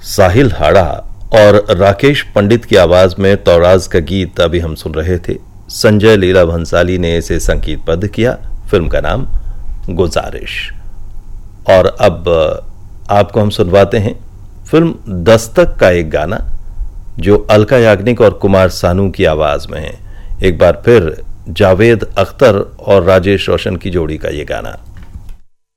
साहिल हाड़ा और राकेश पंडित की आवाज में तौराज का गीत अभी हम सुन रहे थे। संजय लीला भंसाली ने इसे संगीतबद्ध किया। फिल्म का नाम गुजारिश। और अब आपको हम सुनवाते हैं फिल्म दस्तक का एक गाना जो अलका याग्निक और कुमार सानू की आवाज में है। एक बार फिर जावेद अख्तर और राजेश रोशन की जोड़ी का ये गाना।